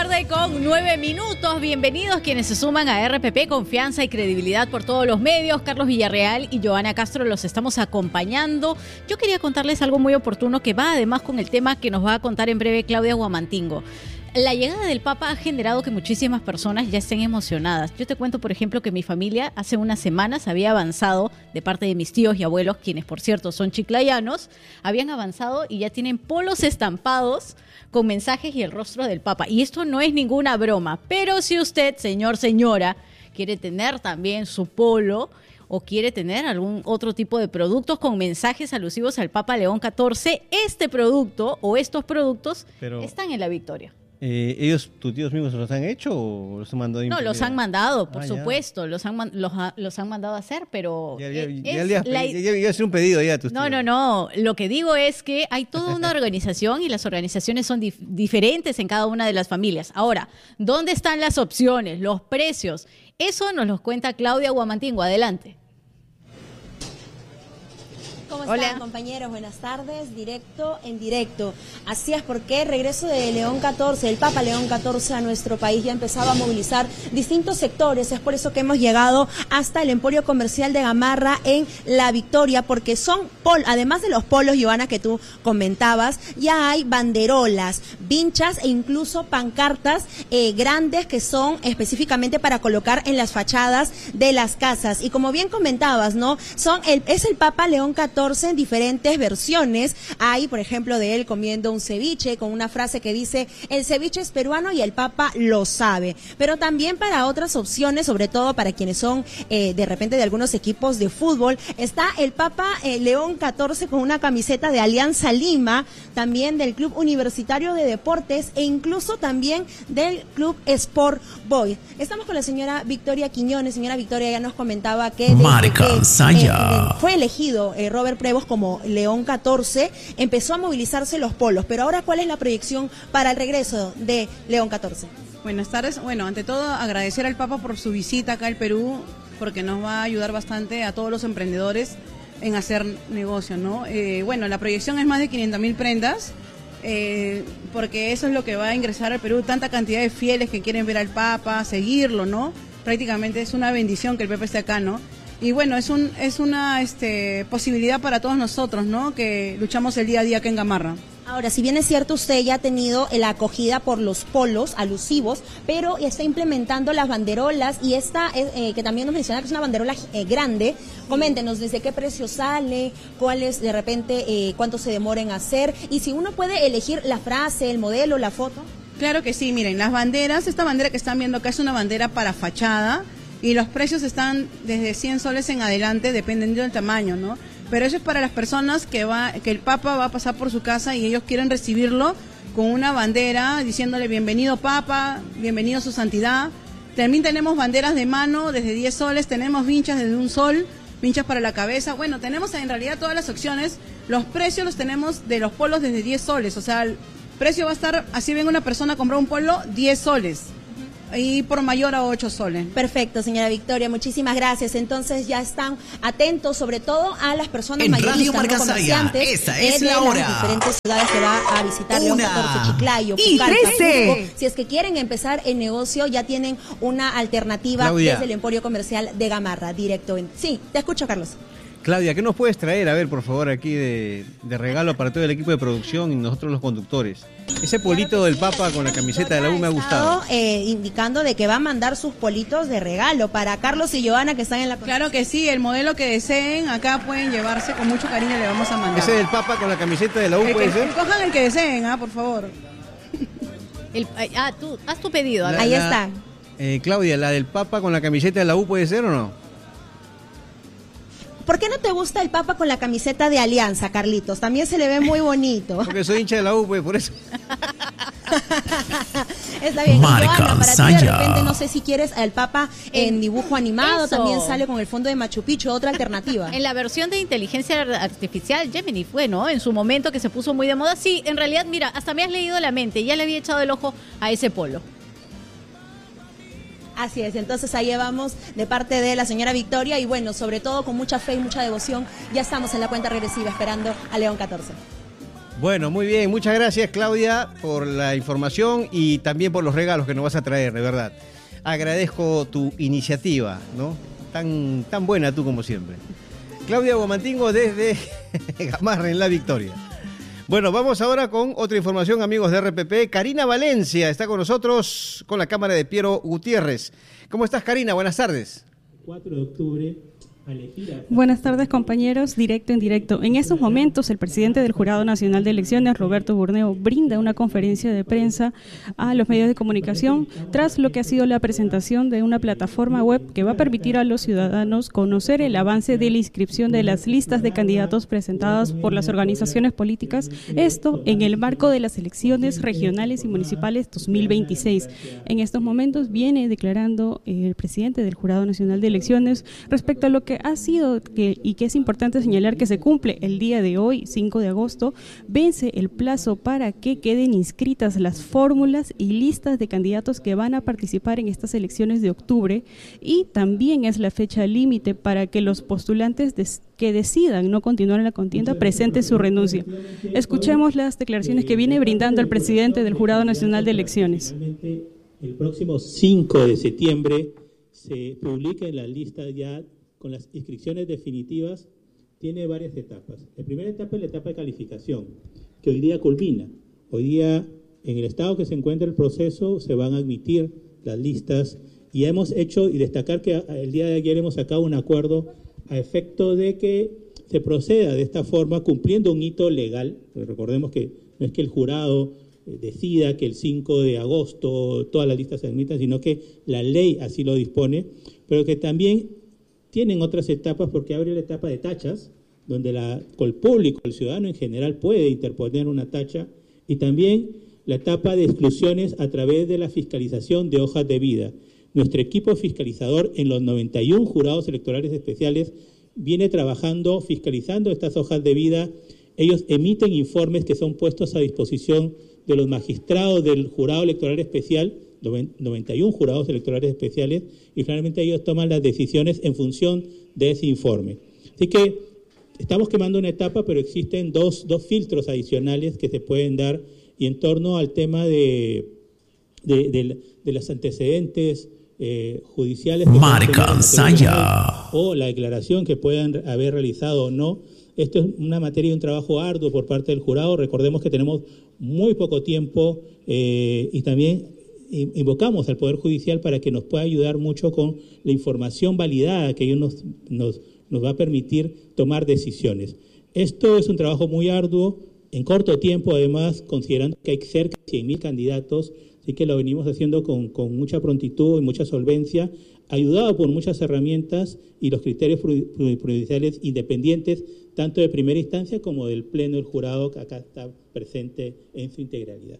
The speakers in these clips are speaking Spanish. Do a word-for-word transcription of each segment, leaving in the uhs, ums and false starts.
tarde con nueve minutos. Bienvenidos quienes se suman a R P P, confianza y credibilidad por todos los medios. Carlos Villarreal y Joana Castro los estamos acompañando. Yo quería contarles algo muy oportuno que va además con el tema que nos va a contar en breve Claudia Huamantingo. La llegada del Papa ha generado que muchísimas personas ya estén emocionadas. Yo te cuento, por ejemplo, que mi familia hace unas semanas había avanzado, de parte de mis tíos y abuelos, quienes por cierto son chiclayanos, habían avanzado y ya tienen polos estampados con mensajes y el rostro del Papa. Y esto no es ninguna broma, pero si usted, señor, señora, quiere tener también su polo o quiere tener algún otro tipo de productos con mensajes alusivos al Papa León catorce, este producto o estos productos pero... están en La Victoria. Eh, ¿Ellos, tus tíos mismos, los han hecho o los han mandado a imprimir? No, los han mandado, por ah, supuesto, los han, los, los han mandado a hacer, pero... Ya, ya, ya, ya, la... ya, ya, ya hacer un pedido ya a tus No, tíos. no, no, lo que digo es que hay toda una organización y las organizaciones son dif- diferentes en cada una de las familias. Ahora, ¿dónde están las opciones, los precios? Eso nos los cuenta Claudia Huamantingo, adelante. ¿Cómo están, Hola. compañeros? Buenas tardes, directo en directo. Así es, porque regreso de León catorce, el Papa León catorce a nuestro país ya empezaba a movilizar distintos sectores. Es por eso que hemos llegado hasta el Emporio Comercial de Gamarra en La Victoria, porque son, pol además de los polos, Joana, que tú comentabas, ya hay banderolas, vinchas e incluso pancartas eh, grandes que son específicamente para colocar en las fachadas de las casas. Y como bien comentabas, ¿no? Son el, es el Papa León catorce en diferentes versiones. Hay, por ejemplo, de él comiendo un ceviche con una frase que dice: el ceviche es peruano y el Papa lo sabe. Pero también para otras opciones, sobre todo para quienes son eh, de repente de algunos equipos de fútbol, está el Papa eh, León catorce con una camiseta de Alianza Lima, también del Club Universitario de Deportes e incluso también del Club Sport Boys. Estamos con la señora Victoria Quiñones. Señora Victoria, ya nos comentaba que Marca que, eh, fue elegido eh, Robert Prevost como León catorce, empezó a movilizarse los polos, pero ahora ¿cuál es la proyección para el regreso de León catorce? Buenas tardes. Bueno, ante todo agradecer al Papa por su visita acá al Perú, porque nos va a ayudar bastante a todos los emprendedores en hacer negocio, ¿no? Eh, bueno, la proyección es más de quinientas mil prendas, eh, porque eso es lo que va a ingresar al Perú, tanta cantidad de fieles que quieren ver al Papa, seguirlo, ¿no? Prácticamente es una bendición que el Papa esté acá, ¿no? Y bueno, es un es una este, posibilidad para todos nosotros, ¿no? Que luchamos el día a día acá en Gamarra. Ahora, si bien es cierto, usted ya ha tenido la acogida por los polos alusivos, pero está implementando las banderolas y esta, eh, que también nos menciona que es una banderola eh, grande. Coméntenos desde qué precio sale, cuál es de repente, eh, cuánto se demora en hacer y si uno puede elegir la frase, el modelo, la foto. Claro que sí, miren, las banderas, esta bandera que están viendo acá es una bandera para fachada. Y los precios están desde cien soles en adelante, dependiendo del tamaño, ¿no? Pero eso es para las personas que va, que el Papa va a pasar por su casa y ellos quieren recibirlo con una bandera diciéndole bienvenido Papa, bienvenido su santidad. También tenemos banderas de mano desde diez soles, tenemos vinchas desde un sol, vinchas para la cabeza. Bueno, tenemos en realidad todas las opciones. Los precios los tenemos de los polos desde diez soles, o sea, el precio va a estar, así venga una persona a comprar un polo, diez soles. Y por mayor a ocho soles. Perfecto, señora Victoria, muchísimas gracias. Entonces ya están atentos, sobre todo a las personas en mayoristas, Radio no comerciantes, esa es de la las hora. diferentes ciudades que va a visitar León catorce, Chiclayo, y Pucallpa, trece. Cusco. Si es que quieren empezar el negocio, ya tienen una alternativa Claudia. desde el Emporio Comercial de Gamarra, directo. En... Sí, te escucho, Carlos. Claudia, ¿qué nos puedes traer, a ver, por favor, aquí de, de regalo para todo el equipo de producción y nosotros los conductores? Ese polito del Papa con la camiseta de la U me ha gustado. Eh, indicando de que va a mandar sus politos de regalo para Carlos y Joana que están en la... Claro que sí, el modelo que deseen, acá pueden llevarse, con mucho cariño le vamos a mandar. Ese del Papa con la camiseta de la U, el ¿puede que, ser? Cojan el que deseen, ah, por favor. El, ah, tú, haz tu pedido. La, Ahí la, está. Eh, Claudia, ¿la del Papa con la camiseta de la U puede ser o no? ¿Por qué no te gusta el Papa con la camiseta de Alianza, Carlitos? También se le ve muy bonito. Porque soy hincha de la U, pues, por eso. Está bien. Marca Joana, para ti Saya. de repente, no sé si quieres al Papa en dibujo animado, Eso. también sale con el fondo de Machu Picchu, otra alternativa. En la versión de inteligencia artificial, Gemini fue, ¿no? En su momento que se puso muy de moda. Sí, en realidad, mira, hasta me has leído la mente. Ya le había echado el ojo a ese polo. Así es, entonces ahí vamos de parte de la señora Victoria y bueno, sobre todo con mucha fe y mucha devoción, ya estamos en la cuenta regresiva esperando a León catorce. Bueno, muy bien. Muchas gracias, Claudia, por la información y también por los regalos que nos vas a traer, de verdad. Agradezco tu iniciativa, ¿no? Tan, tan buena tú como siempre. Claudia Guamantingo desde Gamarra, en La Victoria. Bueno, vamos ahora con otra información, amigos de R P P. Karina Valencia está con nosotros con la cámara de Piero Gutiérrez. ¿Cómo estás, Karina? Buenas tardes. cuatro de octubre. Buenas tardes, compañeros. Directo en directo. En estos momentos, el presidente del Jurado Nacional de Elecciones, Roberto Burneo, brinda una conferencia de prensa a los medios de comunicación tras lo que ha sido la presentación de una plataforma web que va a permitir a los ciudadanos conocer el avance de la inscripción de las listas de candidatos presentadas por las organizaciones políticas, esto en el marco de las elecciones regionales y municipales dos mil veintiséis. En estos momentos viene declarando el presidente del Jurado Nacional de Elecciones respecto a lo que ha sido que, y que es importante señalar que se cumple el día de hoy, cinco de agosto, vence el plazo para que queden inscritas las fórmulas y listas de candidatos que van a participar en estas elecciones de octubre, y también es la fecha límite para que los postulantes des, que decidan no continuar en la contienda presenten su renuncia. Escuchemos las declaraciones que viene brindando el presidente del Jurado Nacional de Elecciones. El próximo cinco de septiembre se publica en la lista ya con las inscripciones definitivas. Tiene varias etapas. La primera etapa es la etapa de calificación, que hoy día culmina. Hoy día, en el estado que se encuentra el proceso, se van a admitir las listas, y hemos hecho, y destacar que el día de ayer hemos sacado un acuerdo a efecto de que se proceda de esta forma, cumpliendo un hito legal. Recordemos que no es que el jurado decida que el cinco de agosto todas las listas se admitan, sino que la ley así lo dispone, pero que también tienen otras etapas, porque abre la etapa de tachas, donde la, el público, el ciudadano en general puede interponer una tacha, y también la etapa de exclusiones a través de la fiscalización de hojas de vida. Nuestro equipo fiscalizador en los noventa y uno jurados electorales especiales viene trabajando, fiscalizando estas hojas de vida. Ellos emiten informes que son puestos a disposición de los magistrados del jurado electoral especial, noventa y uno jurados electorales especiales, y finalmente ellos toman las decisiones en función de ese informe. Así que estamos quemando una etapa, pero existen dos, dos filtros adicionales que se pueden dar, y en torno al tema de, de, de, de los antecedentes eh, judiciales Marca Saya o la declaración que puedan haber realizado o no. Esto es una materia y un trabajo arduo por parte del jurado. Recordemos que tenemos muy poco tiempo eh, y también invocamos al Poder Judicial para que nos pueda ayudar mucho con la información validada que ellos nos, nos, nos va a permitir tomar decisiones. Esto es un trabajo muy arduo, en corto tiempo, además, considerando que hay cerca de cien mil candidatos, así que lo venimos haciendo con, con mucha prontitud y mucha solvencia, ayudado por muchas herramientas y los criterios judiciales independientes, tanto de primera instancia como del Pleno del Jurado, que acá está presente en su integralidad.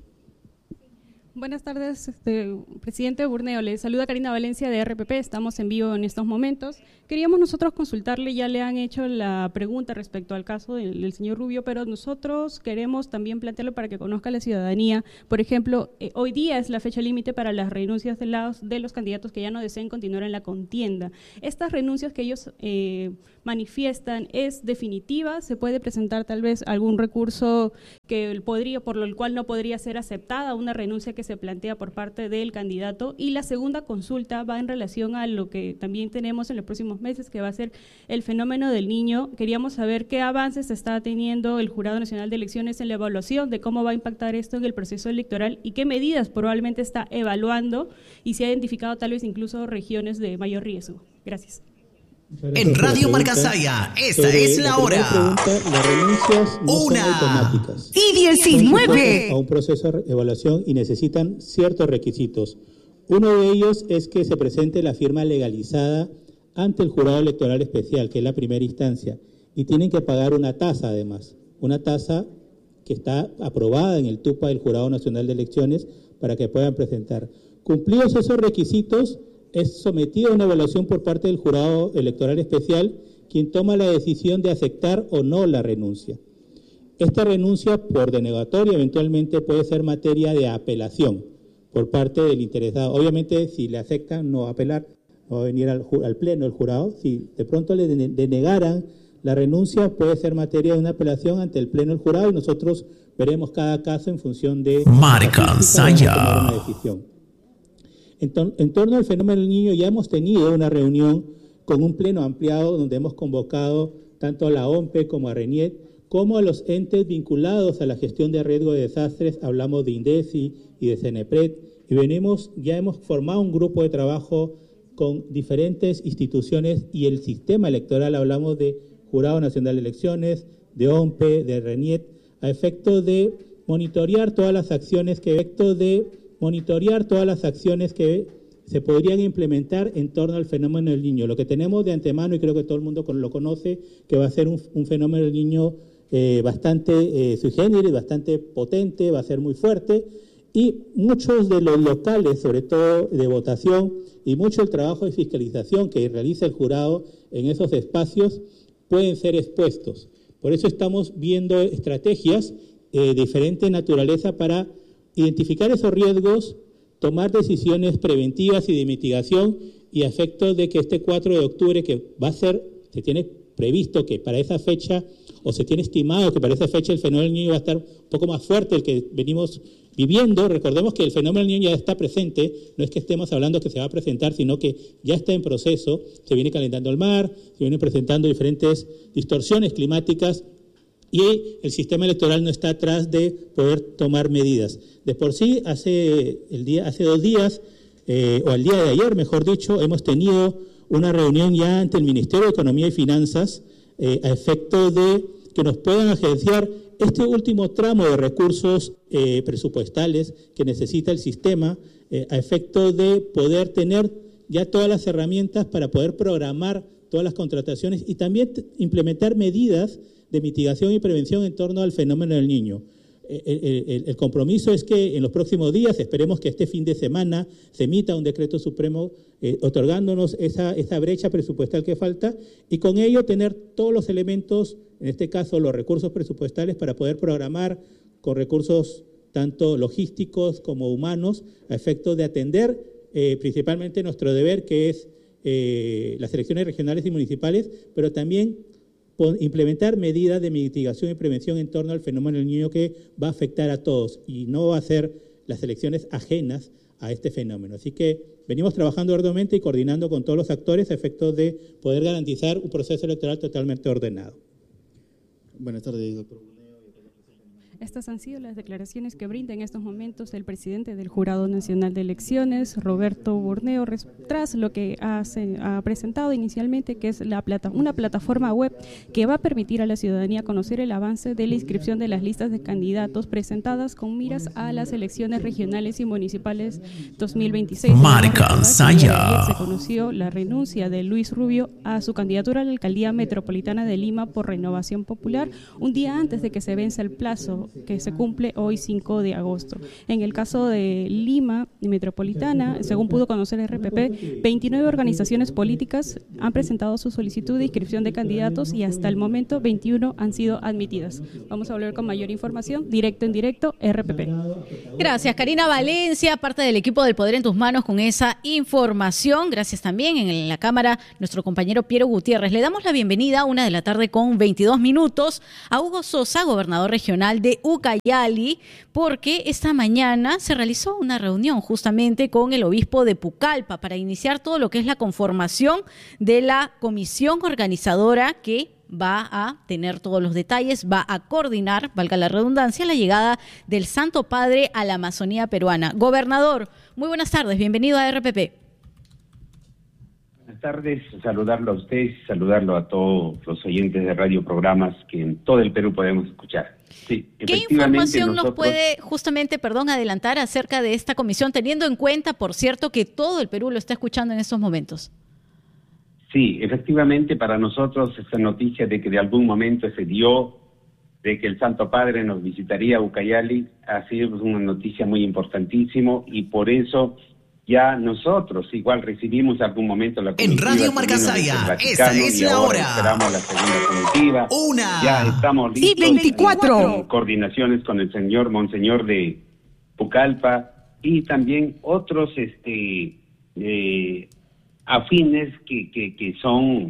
Buenas tardes, este, presidente Burneo. Le saluda Karina Valencia de R P P. Estamos en vivo en estos momentos. Queríamos nosotros consultarle, ya le han hecho la pregunta respecto al caso del, del señor Rubio, pero nosotros queremos también plantearlo para que conozca la ciudadanía. Por ejemplo, eh, hoy día es la fecha límite para las renuncias de los, de los candidatos que ya no deseen continuar en la contienda. Estas renuncias que ellos eh, manifiestan, ¿es definitiva? ¿Se puede presentar tal vez algún recurso que podría, por lo cual no podría ser aceptada una renuncia que se plantea por parte del candidato? Y la segunda consulta va en relación a lo que también tenemos en los próximos meses, que va a ser el fenómeno del niño. Queríamos saber qué avances está teniendo el Jurado Nacional de Elecciones en la evaluación de cómo va a impactar esto en el proceso electoral y qué medidas probablemente está evaluando, y se ha identificado tal vez incluso regiones de mayor riesgo. Gracias. En Radio Marca Saya, esa es la hora. Pregunta, las renuncias no Una son automáticas. y diecinueve. A un proceso de evaluación y necesitan ciertos requisitos. Uno de ellos es que se presente la firma legalizada ante el Jurado Electoral Especial, que es la primera instancia, y tienen que pagar una tasa además, una tasa que está aprobada en el TUPA del Jurado Nacional de Elecciones para que puedan presentar. Cumplidos esos requisitos, es sometido a una evaluación por parte del Jurado Electoral Especial, quien toma la decisión de aceptar o no la renuncia. Esta renuncia por denegatoria eventualmente puede ser materia de apelación por parte del interesado. Obviamente, si le aceptan, no va a apelar, no va a venir al, al pleno del jurado. Si de pronto le denegaran La renuncia puede ser materia de una apelación ante el Pleno del Jurado y nosotros veremos cada caso en función de Marcansaya. una decisión. En, tor en torno al fenómeno del niño ya hemos tenido una reunión con un pleno ampliado donde hemos convocado tanto a la O M P E como a RENIET, como a los entes vinculados a la gestión de riesgo de desastres. Hablamos de INDECI y de CENEPRED, y venimos, ya hemos formado un grupo de trabajo con diferentes instituciones y el sistema electoral. Hablamos de Jurado Nacional de Elecciones, de O M P E, de RENIET, a efecto de monitorear todas las acciones que, a efecto de monitorear todas las acciones que se podrían implementar en torno al fenómeno del niño. Lo que tenemos de antemano, y creo que todo el mundo lo conoce, que va a ser un, un fenómeno del niño eh, bastante eh, sui generis, bastante potente, va a ser muy fuerte, y muchos de los locales, sobre todo de votación, y mucho el trabajo de fiscalización que realiza el jurado en esos espacios pueden ser expuestos. Por eso estamos viendo estrategias eh, de diferente naturaleza para identificar esos riesgos, tomar decisiones preventivas y de mitigación, y a efectos de que este cuatro de octubre, que va a ser, se tiene previsto que para esa fecha, o se tiene estimado que para esa fecha el fenómeno del niño va a estar un poco más fuerte del que venimos viviendo. Recordemos que el fenómeno del niño ya está presente, no es que estemos hablando que se va a presentar, sino que ya está en proceso, se viene calentando el mar, se vienen presentando diferentes distorsiones climáticas, y el sistema electoral no está atrás de poder tomar medidas. De por sí, hace, el día, hace dos días, eh, o el día de ayer, mejor dicho, hemos tenido una reunión ya ante el Ministerio de Economía y Finanzas eh, a efecto de que nos puedan agenciar este último tramo de recursos eh, presupuestales que necesita el sistema, eh, a efecto de poder tener ya todas las herramientas para poder programar todas las contrataciones y también implementar medidas de mitigación y prevención en torno al fenómeno del niño. El, el, el compromiso es que en los próximos días, esperemos que este fin de semana, se emita un decreto supremo eh, otorgándonos esa, esa brecha presupuestal que falta, y con ello tener todos los elementos, en este caso los recursos presupuestales, para poder programar con recursos tanto logísticos como humanos, a efecto de atender eh, principalmente nuestro deber, que es eh, las elecciones regionales y municipales, pero también implementar medidas de mitigación y prevención en torno al fenómeno del niño, que va a afectar a todos y no va a ser las elecciones ajenas a este fenómeno. Así que venimos trabajando arduamente y coordinando con todos los actores a efectos de poder garantizar un proceso electoral totalmente ordenado. Buenas tardes, doctor. Estas han sido las declaraciones que brinda en estos momentos el presidente del Jurado Nacional de Elecciones, Roberto Burneo, tras lo que hace, ha presentado inicialmente, que es la plata, una plataforma web que va a permitir a la ciudadanía conocer el avance de la inscripción de las listas de candidatos presentadas con miras a las elecciones regionales y municipales dos mil veintiséis. Marcansaya. Se conoció la renuncia de Luis Rubio a su candidatura a la alcaldía metropolitana de Lima por Renovación Popular, un día antes de que se venza el plazo que se cumple hoy cinco de agosto. En el caso de Lima Metropolitana, según pudo conocer el R P P, veintinueve organizaciones políticas han presentado su solicitud de inscripción de candidatos y hasta el momento veintiuno han sido admitidas. Vamos a volver con mayor información, directo en directo, R P P. Gracias, Karina Valencia, parte del equipo del Poder en tus Manos, con esa información. Gracias también en la cámara nuestro compañero Piero Gutiérrez. Le damos la bienvenida a una de la tarde con veintidós minutos a Hugo Sosa, gobernador regional de Ucayali, porque esta mañana se realizó una reunión justamente con el obispo de Pucallpa para iniciar todo lo que es la conformación de la comisión organizadora que va a tener todos los detalles, va a coordinar, valga la redundancia, la llegada del Santo Padre a la Amazonía peruana. Gobernador, muy buenas tardes, bienvenido a R P P. Buenas tardes, saludarlo a usted y saludarlo a todos los oyentes de radio programas que en todo el Perú podemos escuchar. Sí, ¿qué información nosotros... nos puede justamente, perdón, adelantar acerca de esta comisión, teniendo en cuenta, por cierto, que todo el Perú lo está escuchando en estos momentos? Sí, efectivamente, para nosotros esta noticia de que de algún momento se dio de que el Santo Padre nos visitaría a Ucayali ha sido una noticia muy importantísima, y por eso ya nosotros igual recibimos algún momento la comitiva. En Radio Marcansaya, esta es la hora. Esperamos la segunda comitiva. Una. Ya estamos listos. Y veinticuatro. En coordinaciones con el señor Monseñor de Pucallpa y también otros este eh, afines que, que, que son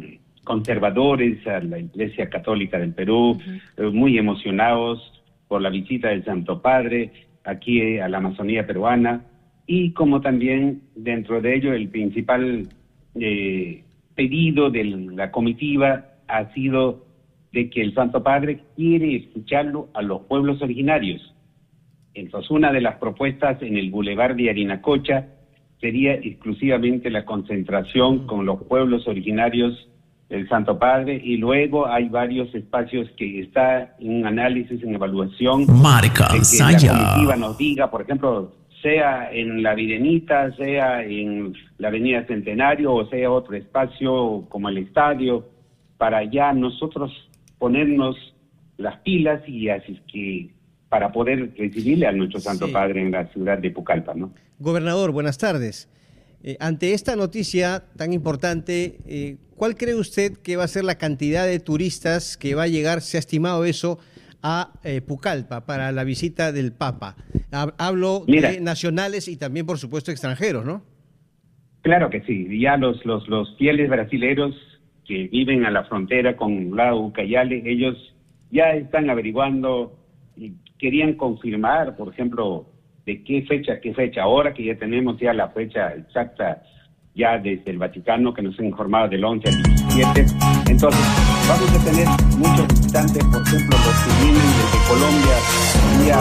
conservadores a la Iglesia Católica del Perú, uh-huh. eh, muy emocionados por la visita del Santo Padre aquí eh, a la Amazonía peruana, y como también dentro de ello el principal eh, pedido de la comitiva ha sido de que el Santo Padre quiere escucharlo a los pueblos originarios. Entonces, una de las propuestas en el Boulevard de Arinacocha sería exclusivamente la concentración con los pueblos originarios del Santo Padre, y luego hay varios espacios que está en análisis, en evaluación, Marca de que Saya. la comitiva nos diga, por ejemplo, sea en la Virenita, sea en la Avenida Centenario, o sea otro espacio como el estadio, para ya nosotros ponernos las pilas y así que para poder recibirle a nuestro Santo sí. Padre en la ciudad de Pucallpa, ¿no? Gobernador, buenas tardes. Eh, ante esta noticia tan importante, eh, ¿cuál cree usted que va a ser la cantidad de turistas que va a llegar, se ha estimado eso, a eh, Pucallpa para la visita del Papa? Hablo Mira, de nacionales y también, por supuesto, extranjeros, ¿no? Claro que sí. Ya los los los fieles brasileros que viven a la frontera con la Ucayali, ellos ya están averiguando y querían confirmar, por ejemplo, de qué fecha, qué fecha. Ahora que ya tenemos ya la fecha exacta ya desde el Vaticano, que nos han informado del once al diecisiete, entonces vamos a tener muchos visitantes, por ejemplo, los que vienen desde Colombia, vía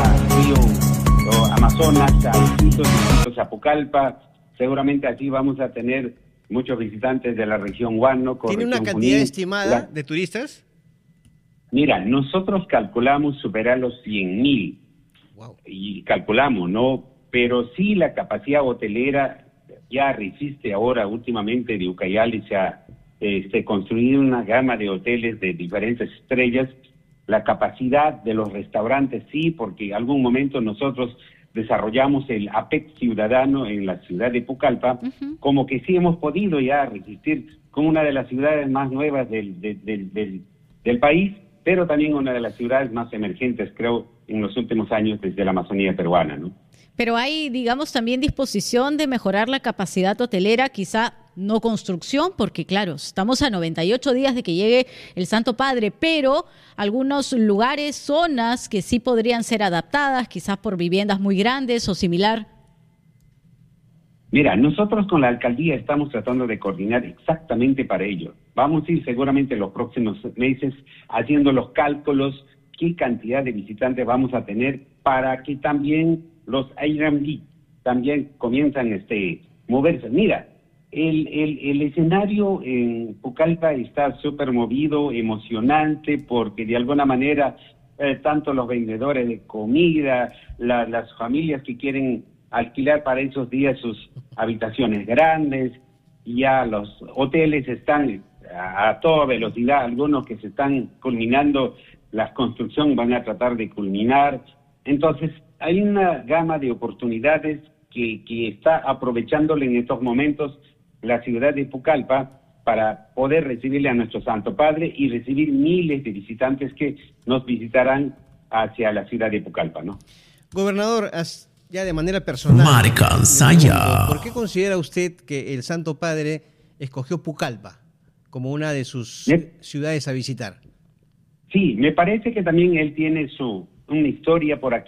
Río o Amazonas, a Iquitos, Iquitos a Pucallpa. Seguramente aquí vamos a tener muchos visitantes de la región Huánuco. ¿Tiene una cantidad Junín, estimada la... de turistas? Mira, nosotros calculamos superar los cien mil. Wow. Y calculamos, ¿no? Pero sí la capacidad hotelera ya resiste ahora últimamente de Ucayali, se ha este, construido una gama de hoteles de diferentes estrellas. La capacidad de los restaurantes sí, porque en algún momento nosotros desarrollamos el A P E C ciudadano en la ciudad de Pucallpa, uh-huh. como que sí hemos podido ya resistir como una de las ciudades más nuevas del, del, del, del, del país, pero también una de las ciudades más emergentes, creo, en los últimos años desde la Amazonía peruana, ¿no? Pero hay, digamos, también disposición de mejorar la capacidad hotelera, quizá no construcción, porque claro, estamos a noventa y ocho días de que llegue el Santo Padre, pero algunos lugares, zonas que sí podrían ser adaptadas, quizás por viviendas muy grandes o similar. Mira, nosotros con la alcaldía estamos tratando de coordinar exactamente para ello. Vamos a ir seguramente en los próximos meses haciendo los cálculos, qué cantidad de visitantes vamos a tener para que también los Airbnb también comienzan a este, moverse. Mira, el, el, el escenario en Pucallpa está súper movido, emocionante, porque de alguna manera eh, tanto los vendedores de comida, la, las familias que quieren alquilar para esos días sus habitaciones grandes, ya los hoteles están a, a toda velocidad, algunos que se están culminando la construcción van a tratar de culminar. Entonces, hay una gama de oportunidades que, que está aprovechándole en estos momentos la ciudad de Pucallpa para poder recibirle a nuestro Santo Padre y recibir miles de visitantes que nos visitarán hacia la ciudad de Pucallpa, ¿no? Gobernador, ya de manera personal, Marca Saya. ¿por qué considera usted que el Santo Padre escogió Pucallpa como una de sus ¿Eh? ciudades a visitar? Sí, me parece que también él tiene su una historia por aquí.